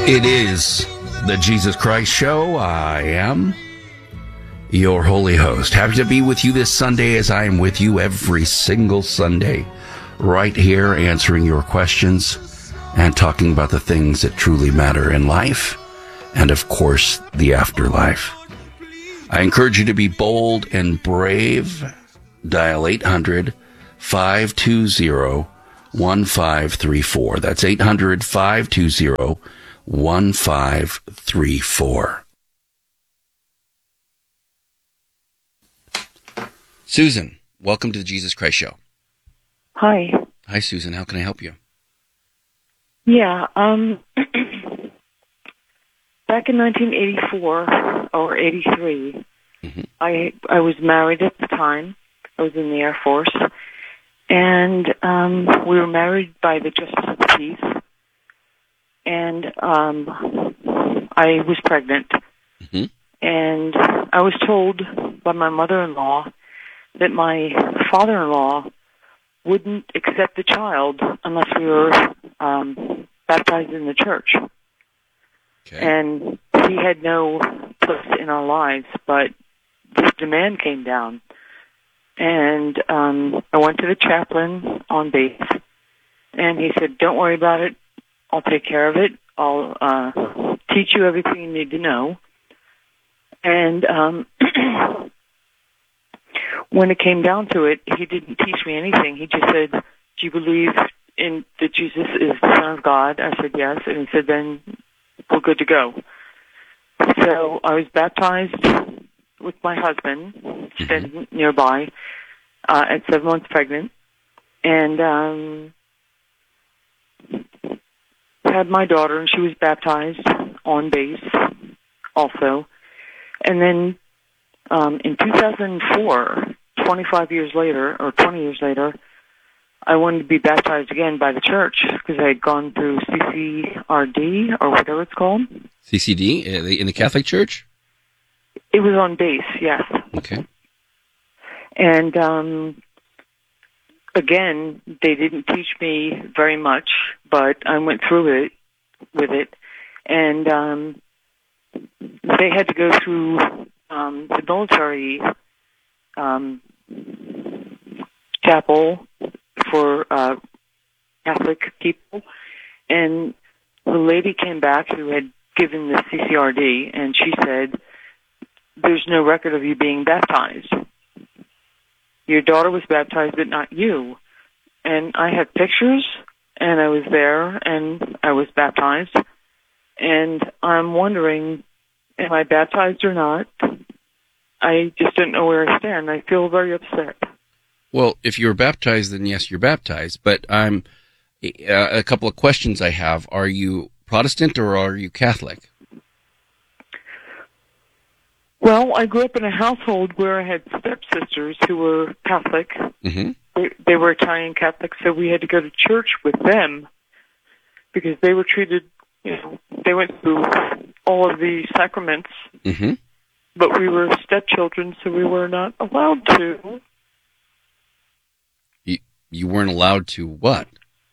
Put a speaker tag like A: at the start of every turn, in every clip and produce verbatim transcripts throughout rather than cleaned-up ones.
A: It is the Jesus Christ Show. I am your holy host. Happy to be with you this Sunday, as I am with you every single Sunday, right here answering your questions and talking about the things that truly matter in life and, of course, the afterlife. I encourage you to be bold and brave. Dial eight hundred, five two zero, one five three four. That's eight hundred, five two zero, one five three four. Susan, welcome to the Jesus Christ Show.
B: Hi.
A: Hi, Susan. How can I help you?
B: Yeah, um, back in nineteen eighty-four or eighty-three, mm-hmm. I I was married at the time. I was in the Air Force, and um, we were married by the Justice of the Peace. And um, I was pregnant, mm-hmm. and I was told by my mother-in-law that my father-in-law wouldn't accept the child unless we were um, baptized in the church.
A: Okay.
B: And he had no place in our lives, but this demand came down. And um, I went to the chaplain on base, and he said, "Don't worry about it. I'll take care of it. I'll uh, teach you everything you need to know." And um, when it came down to it, he didn't teach me anything. He just said, "Do you believe in that Jesus is the Son of God?" I said, "Yes." And he said, "Then we're good to go." So I was baptized with my husband, mm-hmm. standing nearby, uh, at seven months pregnant. And um had my daughter, and she was baptized on base also. And then um, in two thousand four, twenty-five years later, or twenty years later, I wanted to be baptized again by the church because I had gone through C C R D, or whatever it's called.
A: C C D? In the Catholic Church?
B: It was on base, yes.
A: Okay.
B: And um again, they didn't teach me very much, but I went through it with it, and um, they had to go through um, the military um, chapel for uh, Catholic people, and the lady came back who had given the C C R D, and she said, "There's no record of you being baptized. Your daughter was baptized, but not you." And I have pictures, and I was there, and I was baptized. And I'm wondering, am I baptized or not? I just don't know where I stand. I feel very upset.
A: Well, if you're baptized, then yes, you're baptized. But I'm uh, a couple of questions I have. Are you Protestant or are you Catholic?
B: Well, I grew up in a household where I had stepsisters who were Catholic.
A: Mm-hmm.
B: They, they were Italian Catholic, so we had to go to church with them because they were treated, you know, they went through all of the sacraments,
A: mm-hmm.
B: but we were stepchildren, so we were not allowed to.
A: You, you weren't allowed to what?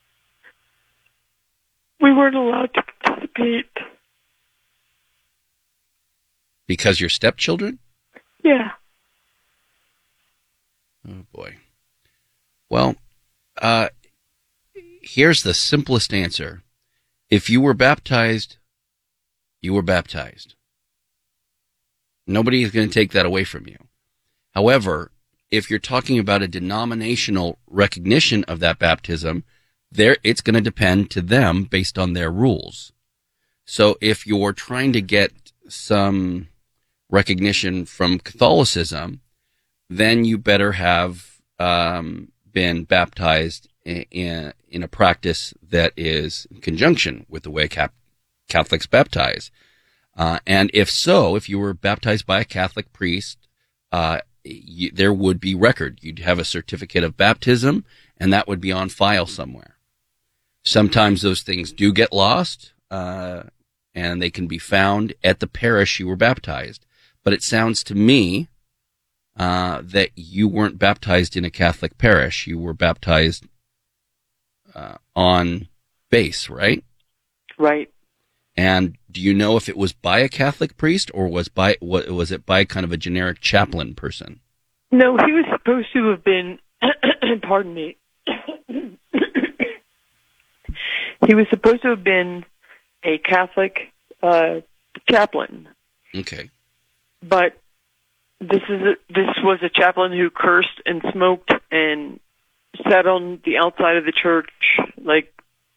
B: We weren't allowed to participate.
A: Because you're stepchildren?
B: Yeah.
A: Oh, boy. Well, uh, here's the simplest answer. If you were baptized, you were baptized. Nobody is going to take that away from you. However, if you're talking about a denominational recognition of that baptism, there it's going to depend to them based on their rules. So if you're trying to get some recognition from Catholicism, then you better have um, been baptized in, in in a practice that is in conjunction with the way Cap- Catholics baptize. Uh, and if so, if you were baptized by a Catholic priest, uh, you, there would be record. You'd have a certificate of baptism, and that would be on file somewhere. Sometimes those things do get lost, uh, and they can be found at the parish you were baptized. But it sounds to me uh, that you weren't baptized in a Catholic parish. You were baptized uh, on base, right?
B: Right.
A: And do you know if it was by a Catholic priest or was by was it by kind of a generic chaplain person?
B: No, he was supposed to have been, pardon me, he was supposed to have been a Catholic uh, chaplain.
A: Okay.
B: But this is a, this was a chaplain who cursed and smoked and sat on the outside of the church, like,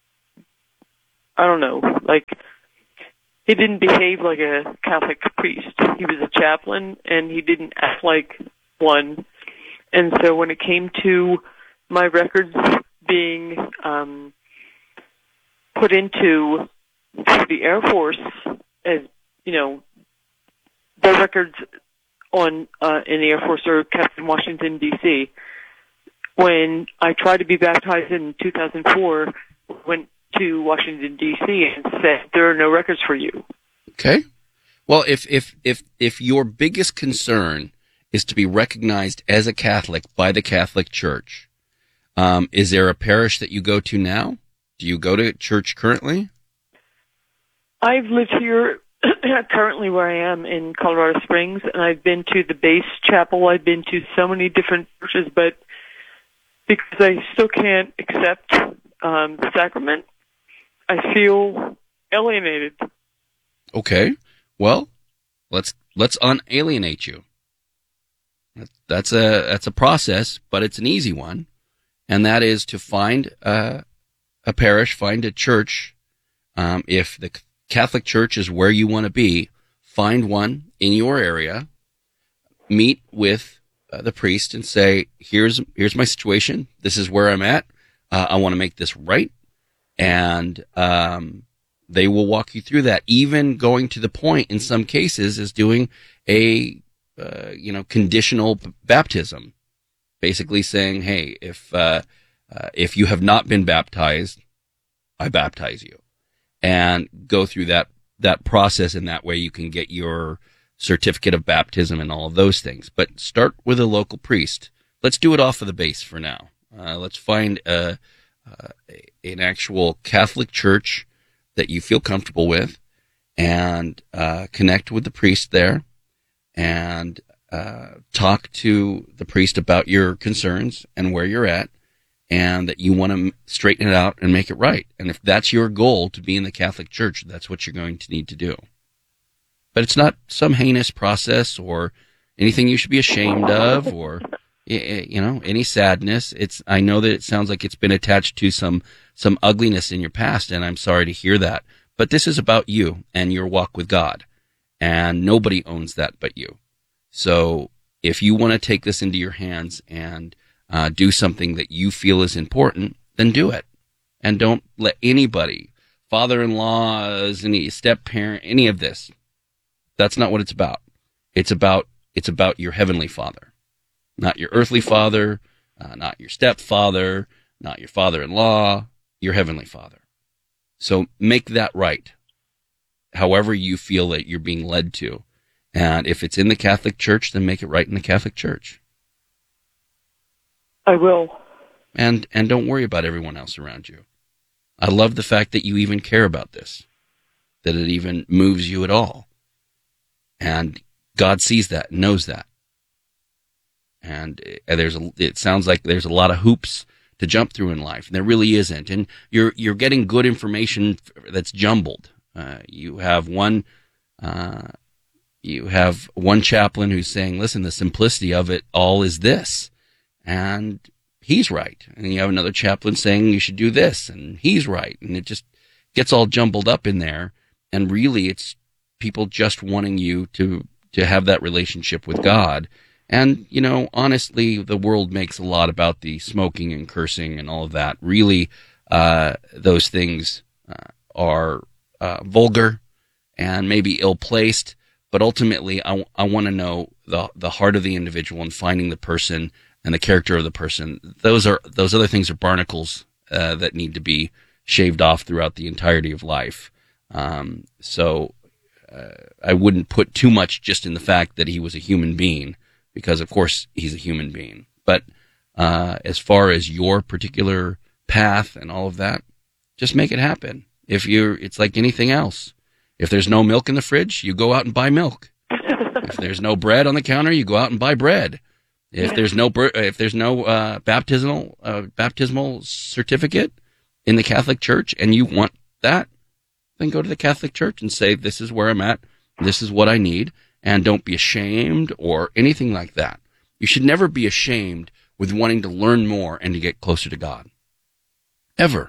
B: I don't know, like, he didn't behave like a Catholic priest. He was a chaplain, and he didn't act like one. And so when it came to my records being um, put into the Air Force, as, you know, the records on uh, in the Air Force are kept in Washington, D C When I tried to be baptized in two thousand four, went to Washington, D C and said, there are no records for you.
A: Okay. Well, if, if, if, if your biggest concern is to be recognized as a Catholic by the Catholic Church, um, is there a parish that you go to now? Do you go to church currently?
B: I've lived here currently where I am in Colorado Springs, and I've been to the base chapel. I've been to so many different churches, but because I still can't accept um, the sacrament, I feel alienated.
A: Okay. Well, let's let's unalienate you. That's a that's a process, but it's an easy one, and that is to find a, a parish, find a church. Um, if the Catholic Church is where you want to be, find one in your area. Meet with uh, the priest and say, "Here's here's my situation. This is where I'm at. Uh, I want to make this right." And um, they will walk you through that, even going to the point in some cases is doing a, uh, you know, conditional b- baptism, basically saying, hey, if, uh, uh, if you have not been baptized, I baptize you, and go through that, that process. In that way you can get your certificate of baptism and all of those things. But start with a local priest. Let's do it off of the base for now. Uh, let's find a, Uh, an actual Catholic church that you feel comfortable with, and uh, connect with the priest there, and uh, talk to the priest about your concerns and where you're at, and that you want to straighten it out and make it right. And if that's your goal, to be in the Catholic Church, that's what you're going to need to do. But it's not some heinous process or anything you should be ashamed of, or you know, any sadness. It's, I know that it sounds like it's been attached to some, some ugliness in your past, and I'm sorry to hear that. But this is about you and your walk with God, and nobody owns that but you. So if you want to take this into your hands and uh, do something that you feel is important, then do it. And don't let anybody, father-in-laws, any step-parent, any of this. That's not what it's about. It's about, it's about your heavenly Father. Not your earthly father, uh, not your stepfather, not your father-in-law, your heavenly Father. So make that right, however you feel that you're being led to. And if it's in the Catholic Church, then make it right in the Catholic Church.
B: I will.
A: And and don't worry about everyone else around you. I love the fact that you even care about this, that it even moves you at all. And God sees that, knows that. And there's a, it sounds like there's a lot of hoops to jump through in life, and there really isn't. And you're you're getting good information that's jumbled. Uh, you have one uh, you have one chaplain who's saying, "Listen, the simplicity of it all is this," and he's right. And you have another chaplain saying you should do this, and he's right. And it just gets all jumbled up in there. And really, it's people just wanting you to to have that relationship with God. And, you know, honestly, the world makes a lot about the smoking and cursing and all of that. Really, uh, those things uh, are uh, vulgar and maybe ill-placed. But ultimately, I, I want to know the the heart of the individual and finding the person and the character of the person. Those are those other things are barnacles uh, that need to be shaved off throughout the entirety of life. Um, so uh, I wouldn't put too much just in the fact that he was a human being, because of course he's a human being. But uh, as far as your particular path and all of that, just make it happen. If you're, it's like anything else. If there's no milk in the fridge, you go out and buy milk. If there's no bread on the counter, you go out and buy bread. If there's no if there's no uh, baptismal uh, baptismal certificate in the Catholic Church, and you want that, then go to the Catholic Church and say, "This is where I'm at. This is what I need," and don't be ashamed or anything like that. You should never be ashamed with wanting to learn more and to get closer to God, ever.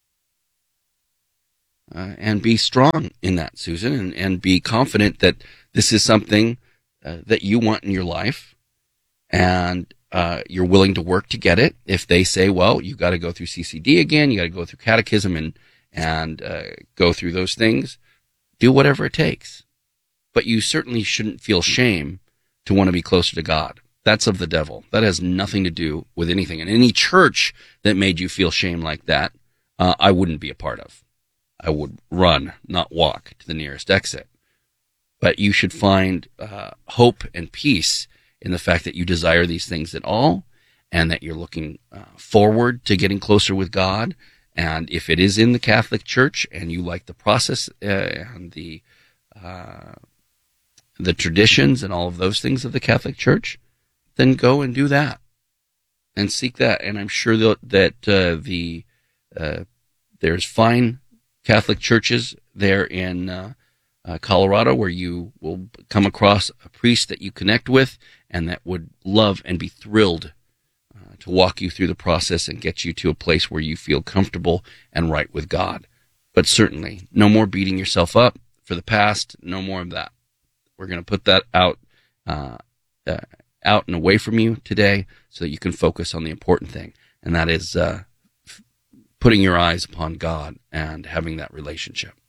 A: Uh, and be strong in that, Susan, and, and be confident that this is something uh, that you want in your life, and uh, you're willing to work to get it. If they say, well, you got to go through C C D again, you got to go through catechism and and uh, go through those things, do whatever it takes. But you certainly shouldn't feel shame to want to be closer to God. That's of the devil. That has nothing to do with anything. And any church that made you feel shame like that, uh, I wouldn't be a part of. I would run, not walk, to the nearest exit. But you should find uh, hope and peace in the fact that you desire these things at all, and that you're looking uh, forward to getting closer with God. And if it is in the Catholic Church and you like the process uh, and the uh, the traditions and all of those things of the Catholic Church, then go and do that and seek that. And I'm sure that, that uh, the uh, there's fine Catholic churches there in uh, uh, Colorado where you will come across a priest that you connect with and that would love and be thrilled uh, to walk you through the process and get you to a place where you feel comfortable and right with God. But certainly, no more beating yourself up for the past, no more of that. We're going to put that out, uh, uh, out and away from you today so that you can focus on the important thing, and that is uh, putting your eyes upon God and having that relationship.